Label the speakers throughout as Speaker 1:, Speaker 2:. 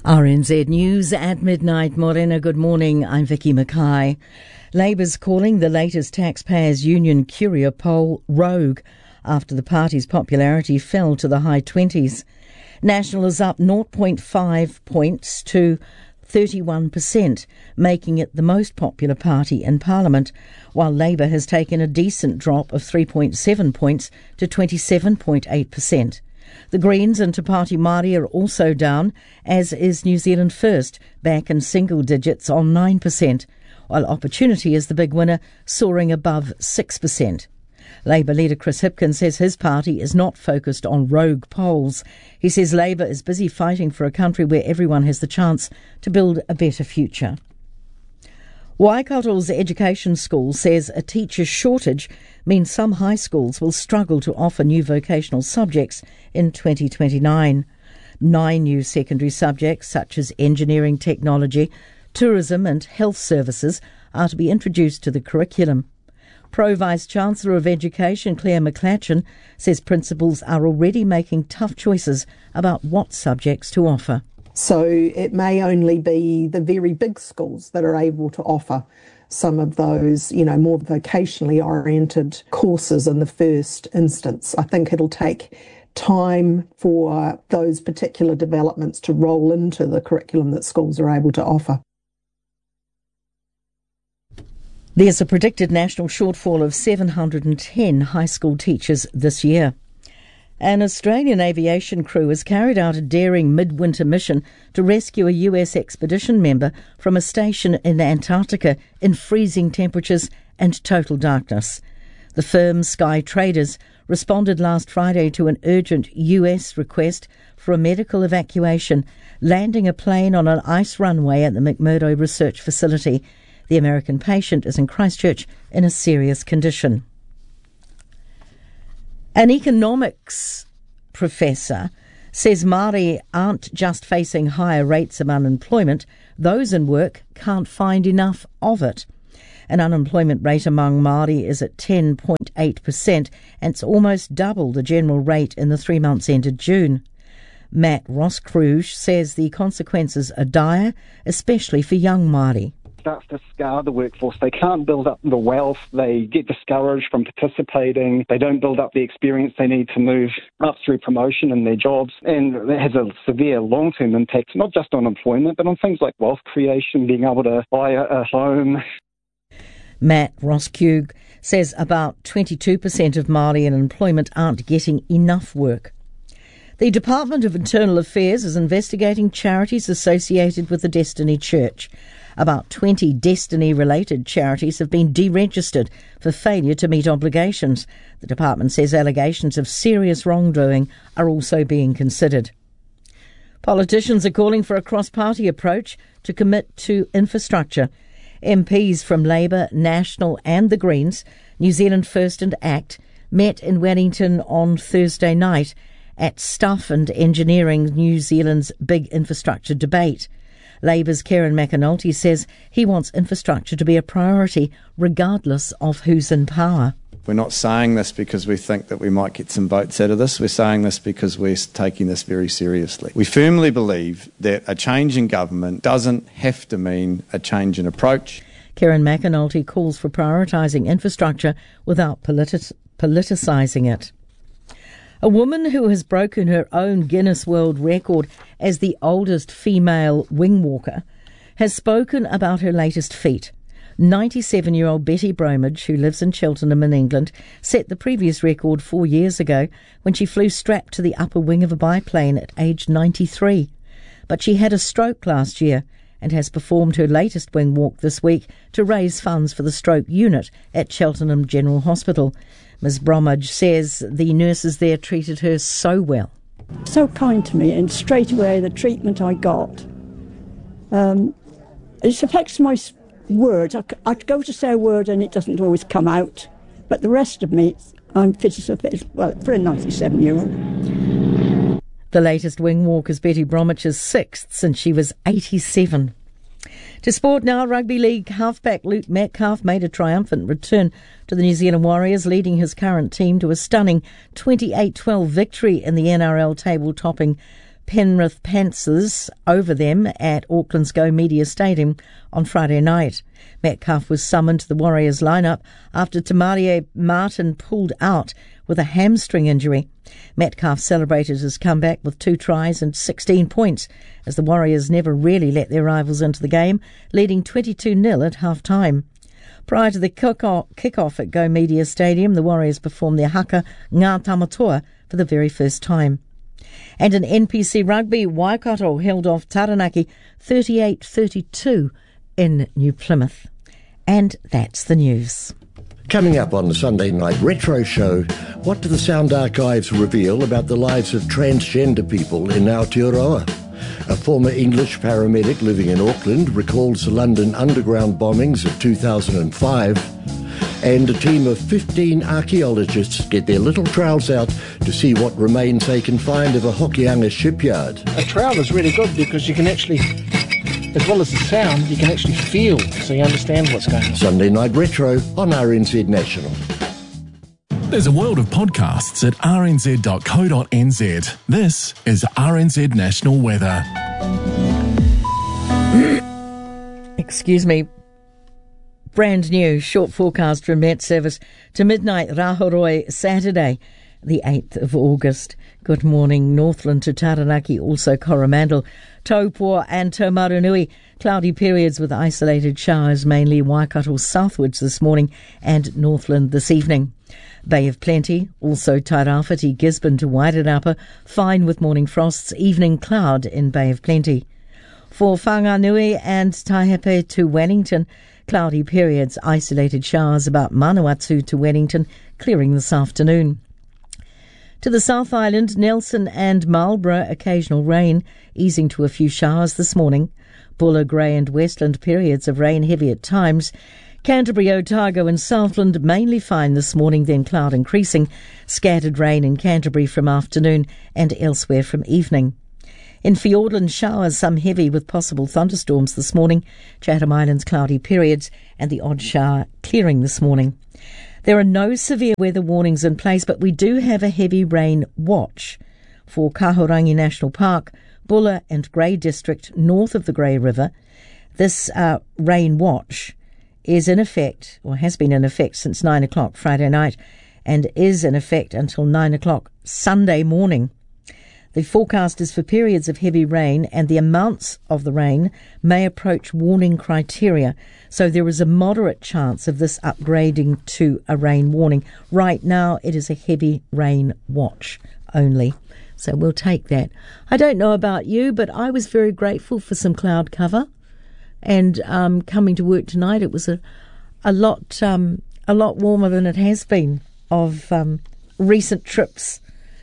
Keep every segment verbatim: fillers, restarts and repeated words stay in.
Speaker 1: R N Z News at midnight. Morena, good morning. I'm Vicky Mackay. Labour's calling the latest Taxpayers Union Curia poll rogue after the party's popularity fell to the high twenties. National is up zero point five points to thirty-one percent, making it the most popular party in Parliament, while Labour has taken a decent drop of three point seven points to twenty-seven point eight percent. The Greens and Te Pāti Māori are also down, as is New Zealand First, back in single digits on nine percent, while Opportunity is the big winner, soaring above six percent. Labour leader Chris Hipkins says his party is not focused on rogue polls. He says Labour is busy fighting for a country where everyone has the chance to build a better future. Waikato's Education School says a teacher shortage means some high schools will struggle to offer new vocational subjects in twenty twenty-nine. Nine new secondary subjects such as engineering, technology, tourism and health services are to be introduced to the curriculum. Pro-Vice-Chancellor of Education Claire McClatchin says principals are already making tough choices about what subjects to offer.
Speaker 2: So it may only be the very big schools that are able to offer some of those, you know, more vocationally oriented courses in the first instance. I think it'll take time for those particular developments to roll into the curriculum that schools are able to offer.
Speaker 1: There's a predicted national shortfall of seven hundred ten high school teachers this year. An Australian aviation crew has carried out a daring midwinter mission to rescue a U S expedition member from a station in Antarctica in freezing temperatures and total darkness. The firm Sky Traders responded last Friday to an urgent U S request for a medical evacuation, landing a plane on an ice runway at the McMurdo Research Facility. The American patient is in Christchurch in a serious condition. An economics professor says Māori aren't just facing higher rates of unemployment, those in work can't find enough of it. An unemployment rate among Māori is at ten point eight percent, and it's almost double the general rate in the three months ended June. Matt Roskruge says the consequences are dire, especially for young Māori.
Speaker 3: Starts to scar the workforce. They can't build up the wealth. They get discouraged from participating. They don't build up the experience they need to move up through promotion in their jobs. And that has a severe long-term impact, not just on employment, but on things like wealth creation, being able to buy a, a home.
Speaker 1: Matt Roskruge says about twenty-two percent of Māori in employment aren't getting enough work. The Department of Internal Affairs is investigating charities associated with the Destiny Church. About twenty Destiny-related charities have been deregistered for failure to meet obligations. The department says allegations of serious wrongdoing are also being considered. Politicians are calling for a cross-party approach to commit to infrastructure. M Ps from Labour, National and the Greens, New Zealand First and ACT, met in Wellington on Thursday night at Stuff and Engineering New Zealand's big infrastructure debate. Labour's Kieran McAnulty says he wants infrastructure to be a priority regardless of who's in power.
Speaker 4: We're not saying this because we think that we might get some votes out of this. We're saying this because we're taking this very seriously. We firmly believe that a change in government doesn't have to mean a change in approach.
Speaker 1: Kieran McAnulty calls for prioritising infrastructure without politi- politicising it. A woman who has broken her own Guinness World Record as the oldest female wing walker has spoken about her latest feat. ninety-seven-year-old Betty Bromage, who lives in Cheltenham in England, set the previous record four years ago when she flew strapped to the upper wing of a biplane at age ninety-three. But she had a stroke last year and has performed her latest wing walk this week to raise funds for the stroke unit at Cheltenham General Hospital. Miz Bromage says the nurses there treated her so well.
Speaker 5: So kind to me, and straight away the treatment I got. Um, it affects my words. I, I go to say a word and it doesn't always come out. But the rest of me, I'm fit as a fit, well, for a ninety-seven-year-old.
Speaker 1: The latest wing walk is Betty Bromage's sixth since she was eighty-seven. To sport now, Rugby League halfback Luke Metcalf made a triumphant return to the New Zealand Warriors, leading his current team to a stunning twenty-eight twelve victory in the N R L table-topping Penrith Panthers over them at Auckland's Go Media Stadium on Friday night. Metcalf was summoned to the Warriors lineup after Te Maire Martin pulled out with a hamstring injury. Metcalf celebrated his comeback with two tries and sixteen points, as the Warriors never really let their rivals into the game, leading twenty-two nil at half-time. Prior to the kick-off at Go Media Stadium, the Warriors performed their haka Ngā Tamatoa for the very first time. And in N P C rugby, Waikato held off Taranaki thirty-eight thirty-two in New Plymouth. And that's the news.
Speaker 6: Coming up on the Sunday Night Retro Show, what do the sound archives reveal about the lives of transgender people in Aotearoa? A former English paramedic living in Auckland recalls the London underground bombings of two thousand five. And a team of fifteen archaeologists get their little trowels out to see what remains they can find of a Hokianga shipyard.
Speaker 7: A trowel is really good because you can actually, as well as the sound, you can actually feel, so you understand what's going on.
Speaker 6: Sunday Night Retro on R N Z National.
Speaker 8: There's a world of podcasts at r n z dot co dot n z. This is R N Z National Weather.
Speaker 1: Excuse me. Brand new short forecast from Met Service to midnight Rahoroi Saturday, the eighth of August. Good morning. Northland to Taranaki, also Coromandel, Taupo and Taumarunui. Cloudy periods with isolated showers, mainly Waikato southwards this morning and Northland this evening. Bay of Plenty, also Tairāwhiti, Gisborne to Wairarapa, fine with morning frosts, evening cloud in Bay of Plenty. For Whanganui and Taihape to Wellington, cloudy periods, isolated showers about Manawatu to Wellington, clearing this afternoon. To the South Island, Nelson and Marlborough, occasional rain, easing to a few showers this morning. Buller, Grey and Westland, periods of rain heavy at times. Canterbury, Otago and Southland, mainly fine this morning, then cloud increasing. Scattered rain in Canterbury from afternoon and elsewhere from evening. In Fiordland, showers, some heavy with possible thunderstorms this morning. Chatham Islands, cloudy periods and the odd shower clearing this morning. There are no severe weather warnings in place, but we do have a heavy rain watch for Kahurangi National Park, Buller and Grey District, north of the Grey River. This uh, rain watch is in effect, or has been in effect since nine o'clock Friday night, and is in effect until nine o'clock Sunday morning. The forecast is for periods of heavy rain, and the amounts of the rain may approach warning criteria, so there is a moderate chance of this upgrading to a rain warning. Right now, it is a heavy rain watch only, so we'll take that. I don't know about you, but I was very grateful for some cloud cover, and um, coming to work tonight, it was a a lot um, a lot warmer than it has been of um, recent trips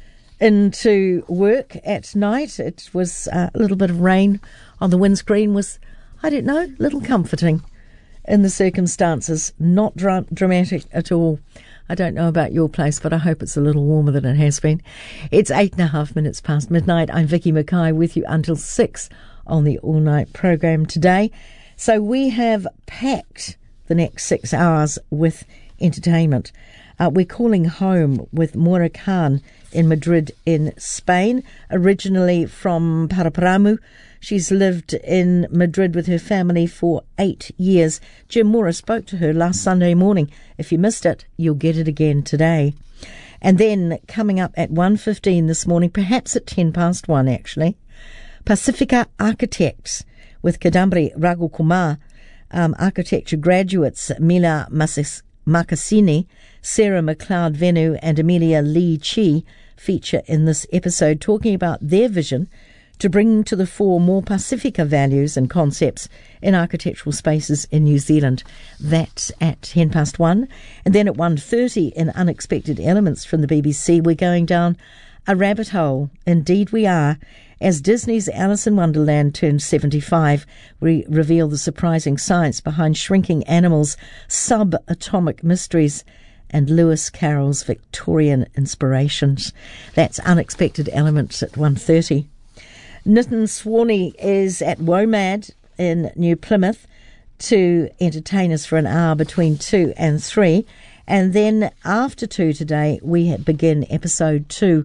Speaker 1: into work at night. It was uh, a little bit of rain on the windscreen was, I don't know, a little comforting in the circumstances. Not dra- dramatic at all. I don't know about your place, but I hope it's a little warmer than it has been. It's eight and a half minutes past midnight. I'm Vicky Mackay with you until six on the all-night program today. So we have packed the next six hours with entertainment. Uh, we're calling home with Moira Khan in Madrid in Spain, originally from Paraparamu. She's lived in Madrid with her family for eight years. Jim Moira spoke to her last Sunday morning. If you missed it, you'll get it again today. And then coming up at one fifteen this morning, perhaps at ten past one actually, Pacifica Architects with Kadambri Ragukumar, um, architecture graduates Mila Masis Makasini, Sarah McLeod Venu and Amelia Lee Chi feature in this episode, talking about their vision to bring to the fore more Pacifica values and concepts in architectural spaces in New Zealand. That's at ten past one. And then at one thirty, in Unexpected Elements from the B B C, we're going down a rabbit hole. Indeed we are. As Disney's Alice in Wonderland turns seventy-five, we reveal the surprising science behind shrinking animals, subatomic mysteries, and Lewis Carroll's Victorian inspirations. That's Unexpected Elements at one thirty. Nitin Swanee is at WOMAD in New Plymouth to entertain us for an hour between two and three. And then after two today, we begin episode two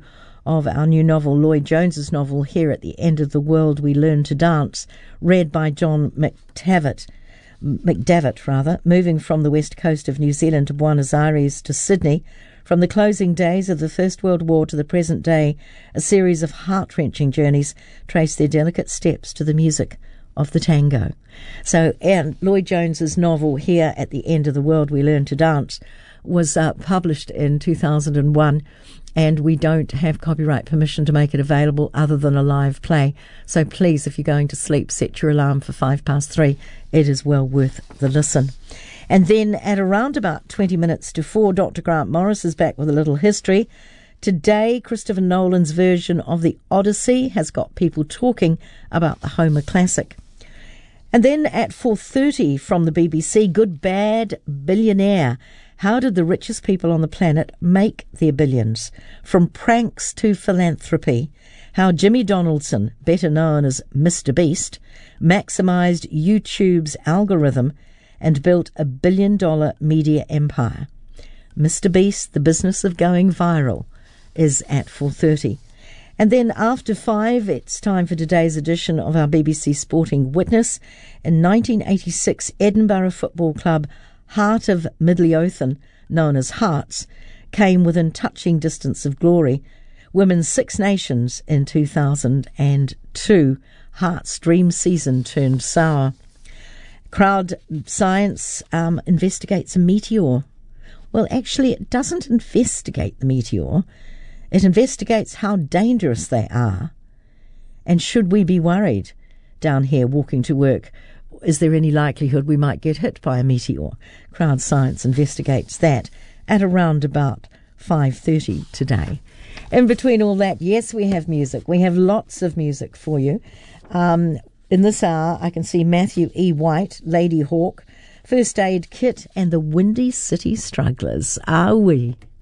Speaker 1: of our new novel, Lloyd Jones's novel, Here at the End of the World We Learn to Dance, read by John McDavitt. McDavitt, rather, moving from the west coast of New Zealand to Buenos Aires to Sydney. From the closing days of the First World War to the present day, a series of heart-wrenching journeys trace their delicate steps to the music of the tango. So, and Lloyd Jones's novel, Here at the End of the World We Learn to Dance, was uh, published in two thousand one, and we don't have copyright permission to make it available other than a live play. So please, if you're going to sleep, set your alarm for five past three. It is well worth the listen. And then at around about twenty minutes to four, Doctor Grant Morris is back with a little history. Today, Christopher Nolan's version of the Odyssey has got people talking about the Homer classic. And then at four thirty from the B B C, Good Bad Billionaire. How did the richest people on the planet make their billions? From pranks to philanthropy. How Jimmy Donaldson, better known as Mister Beast, maximised YouTube's algorithm and built a billion-dollar media empire. Mister Beast, the business of going viral, is at four thirty. And then after five, it's time for today's edition of our B B C Sporting Witness. In nineteen eighty-six, Edinburgh Football Club Heart of Midlothian, known as Hearts, came within touching distance of glory. Women's Six Nations in two thousand two. Hearts' dream season turned sour. Crowd Science um, investigates a meteor. Well, actually, it doesn't investigate the meteor. It investigates how dangerous they are. And should we be worried down here walking to work? Is there any likelihood we might get hit by a meteor? Crowd Science investigates that at around about five thirty today. In between all that, yes, we have music. We have lots of music for you. Um, in this hour, I can see Matthew E. White, Lady Hawk, First Aid Kit, and the Windy City Strugglers. Are we?